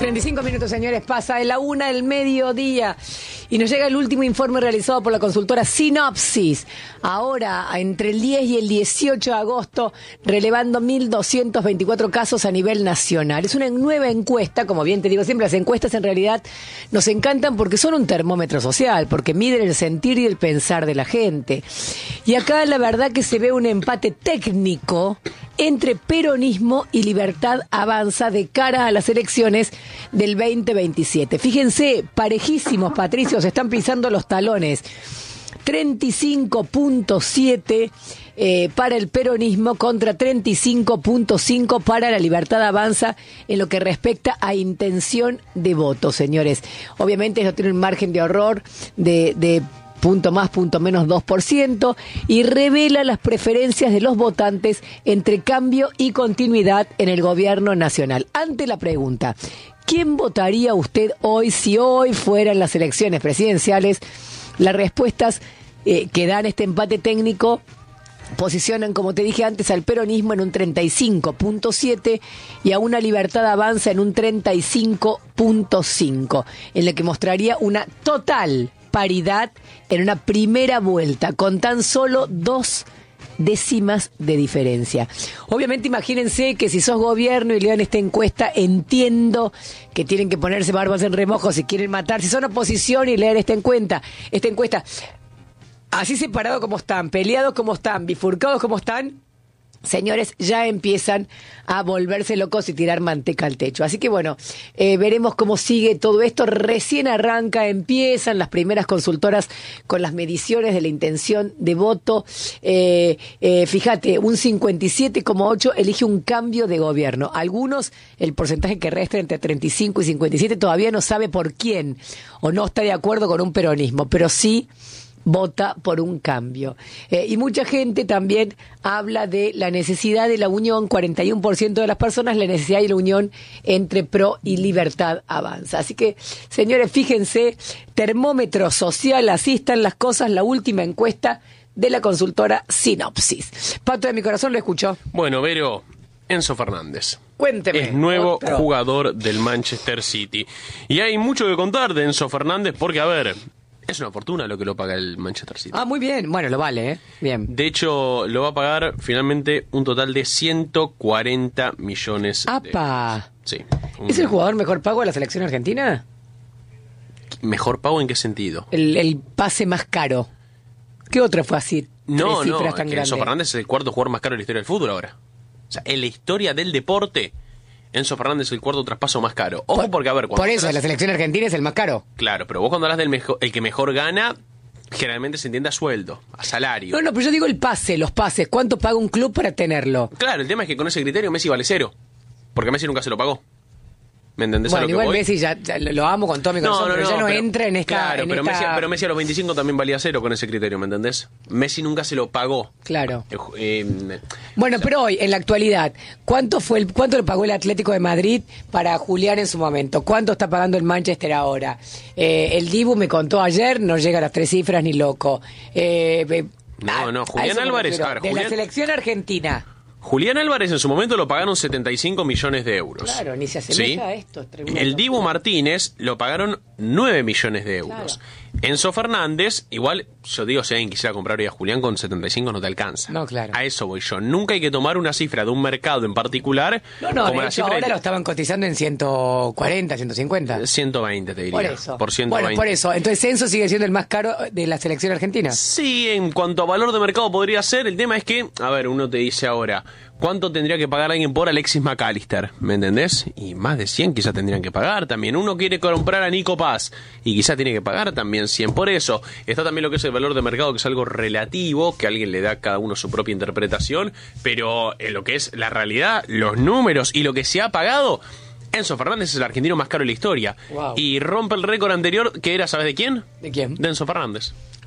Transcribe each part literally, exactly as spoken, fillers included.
treinta y cinco minutos, señores, pasa de la una del mediodía y nos llega el último informe realizado por la consultora Sinopsis. Ahora, entre el diez y el dieciocho de agosto, relevando mil doscientos veinticuatro casos a nivel nacional. Es una nueva encuesta, como bien te digo siempre, las encuestas en realidad nos encantan porque son un termómetro social, porque miden el sentir y el pensar de la gente. Y acá la verdad que se ve un empate técnico entre peronismo y Libertad Avanza de cara a las elecciones del veinte veintisiete. Fíjense, parejísimos, Patricio, se están pisando los talones. treinta y cinco punto siete eh, para el peronismo contra treinta y cinco punto cinco para la Libertad Avanza en lo que respecta a intención de voto, señores. Obviamente esto tiene un margen de error de... de punto más, punto menos dos por ciento, y revela las preferencias de los votantes entre cambio y continuidad en el gobierno nacional. Ante la pregunta, ¿quién votaría usted hoy si hoy fueran las elecciones presidenciales? Las respuestas eh, que dan este empate técnico posicionan, como te dije antes, al peronismo en un treinta y cinco punto siete y a una Libertad Avanza en un treinta y cinco punto cinco, en lo que mostraría una total paridad en una primera vuelta, con tan solo dos décimas de diferencia. Obviamente imagínense que si sos gobierno y lean esta encuesta, entiendo que tienen que ponerse barbas en remojo si quieren matar. Si son oposición y lean esta encuesta, esta encuesta, así separados como están, peleados como están, bifurcados como están, señores, ya empiezan a volverse locos y tirar manteca al techo. Así que bueno, eh, veremos cómo sigue todo esto. Recién arranca, empiezan las primeras consultoras con las mediciones de la intención de voto. Eh, eh, fíjate, un cincuenta y siete coma ocho elige un cambio de gobierno. Algunos, el porcentaje que resta entre treinta y cinco y cincuenta y siete todavía no sabe por quién o no está de acuerdo con un peronismo, pero sí vota por un cambio. Eh, y mucha gente también habla de la necesidad de la unión, cuarenta y uno por ciento de las personas, la necesidad de la unión entre PRO y Libertad Avanza. Así que, señores, fíjense, termómetro social, así están las cosas, la última encuesta de la consultora Sinopsis. Pato de mi corazón, lo escuchó. Bueno, Vero, Enzo Fernández. Cuénteme. Es nuevo otro. jugador del Manchester City. Y hay mucho que contar de Enzo Fernández porque, a ver, es una fortuna lo que lo paga el Manchester City. Ah, muy bien. Bueno, lo vale, ¿eh? Bien. De hecho, lo va a pagar finalmente un total de ciento cuarenta millones de euros. ¡Apa! Sí. ¿Es el jugador mejor pago de la selección argentina? ¿Mejor pago en qué sentido? El, el pase más caro. ¿Qué otro fue así? No, Tres no, cifras tan que grandes. Enzo Fernández es el cuarto jugador más caro de la historia del fútbol ahora. O sea, en la historia del deporte, Enzo Fernández es el cuarto traspaso más caro. Ojo, Por- porque a ver... cuando Por eso, hablas- la selección argentina es el más caro. Claro, pero vos cuando hablas del mejor, el que mejor gana, generalmente se entiende a sueldo, a salario. No, no, pero yo digo el pase, los pases. ¿Cuánto paga un club para tenerlo? Claro, el tema es que con ese criterio Messi vale cero. Porque Messi nunca se lo pagó. ¿Me entendés a Bueno, lo que igual voy? Messi ya, ya lo lo amo con todo mi corazón, pero ya no pero- entra en esta... Claro, en pero, esta- Messi, pero Messi a los veinticinco también valía cero con ese criterio, ¿me entendés? Messi nunca se lo pagó. Claro. Eh, eh, Bueno, o sea, pero hoy, en la actualidad, ¿cuánto fue el, cuánto le pagó el Atlético de Madrid para Julián en su momento? ¿Cuánto está pagando el Manchester ahora? Eh, el Dibu me contó ayer, no llega a las tres cifras ni loco. Eh, eh, No, no, a Julián eso me Álvarez, refiero. a ver, de Julián- la selección argentina. Julián Álvarez en su momento lo pagaron setenta y cinco millones de euros. Claro, ni se asemeja a esto, es tremendo. El Dibu Martínez lo pagaron nueve millones de euros. Enzo Fernández, igual, yo digo, si alguien quisiera comprar hoy a Julián con setenta y cinco no te alcanza. No, claro. A eso voy yo. Nunca hay que tomar una cifra de un mercado en particular No, no, como de la hecho, cifra ahora de lo estaban cotizando en ciento cuarenta, ciento cincuenta. ciento veinte, te diría. Por eso. Por ciento veinte. Bueno, por eso. Entonces Enzo sigue siendo el más caro de la selección argentina. Sí, en cuanto a valor de mercado podría ser. El tema es que, a ver, uno te dice ahora, ¿cuánto tendría que pagar alguien por Alexis McAllister? ¿Me entendés? Y más de cien quizás tendrían que pagar también. Uno quiere comprar a Nico Paz y quizás tiene que pagar también cien. Por eso está también lo que es el valor de mercado, que es algo relativo, que alguien le da a cada uno su propia interpretación, pero en lo que es la realidad, los números y lo que se ha pagado, Enzo Fernández es el argentino más caro de la historia. Wow. Y rompe el récord anterior, que era, ¿sabes de quién? ¿De quién? De Enzo Fernández.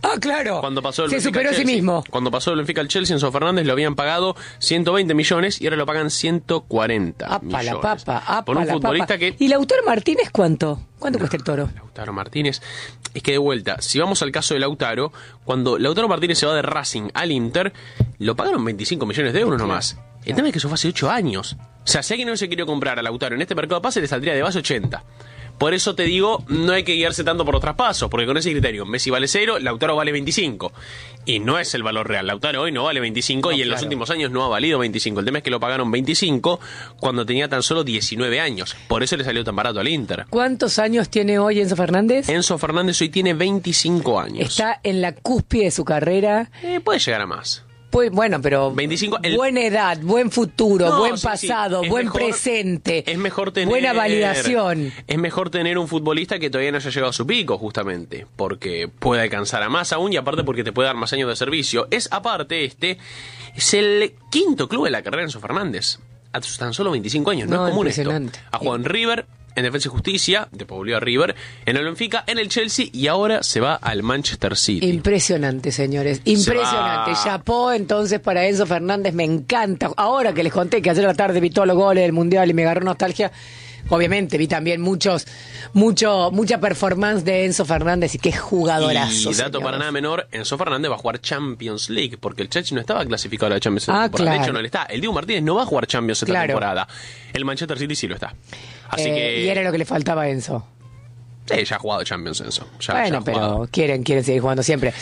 Ah, claro. Cuando pasó el Se Benfica superó al a sí Chelsea. mismo. Cuando pasó el Benfica al Chelsea, Enzo Fernández lo habían pagado ciento veinte millones y ahora lo pagan ciento cuarenta Apa millones. la papa, apa Por un la futbolista papa. que... ¿Y Lautaro Martínez cuánto? ¿Cuánto cuesta el Toro? Lautaro Martínez. Es que de vuelta, si vamos al caso de Lautaro, cuando Lautaro Martínez se va de Racing al Inter, lo pagaron veinticinco millones de euros nomás. El tema es que eso fue hace ocho años. O sea, si alguien no se quería comprar a Lautaro en este mercado de pases, le saldría de base ochenta. Por eso te digo, no hay que guiarse tanto por los traspasos, porque con ese criterio, Messi vale cero, Lautaro vale veinticinco. Y no es el valor real. Lautaro hoy no vale veinticinco no, y en claro. los últimos años no ha valido veinticinco. El tema es que lo pagaron veinticinco cuando tenía tan solo diecinueve años. Por eso le salió tan barato al Inter. ¿Cuántos años tiene hoy Enzo Fernández? Enzo Fernández hoy tiene veinticinco años. Está en la cúspide de su carrera. Eh, puede llegar a más. Pues, bueno, pero veinticinco, el... buena edad, buen futuro, no, buen sí, pasado, sí. buen mejor, presente, es mejor tener, buena validación. Es mejor tener un futbolista que todavía no haya llegado a su pico, justamente, porque puede alcanzar a más aún y aparte porque te puede dar más años de servicio. Es aparte este, es el quinto club de la carrera de Enzo Fernández, a tan solo veinticinco años, no, no es común esto. Ha jugado en River, en Defensa y Justicia, después volvió a River, en el Benfica, en el Chelsea y ahora se va al Manchester City. Impresionante, señores, impresionante. Chapó entonces para Enzo Fernández, me encanta. Ahora que les conté que ayer a la tarde vi todos los goles del Mundial y me agarró nostalgia, obviamente vi también muchos, mucho, mucha performance de Enzo Fernández y qué jugadorazo. Y dato señores. para nada menor, Enzo Fernández va a jugar Champions League, porque el Chelsea no estaba clasificado a la Champions League. Ah, claro. De hecho, no le está. El Diego Martínez no va a jugar Champions esta claro. temporada. El Manchester City sí lo está. Así eh, que... Y era lo que le faltaba a Enzo. Sí, ya ha jugado Champions Enzo. Ya, bueno, ya ha pero jugado. quieren, quieren seguir jugando siempre.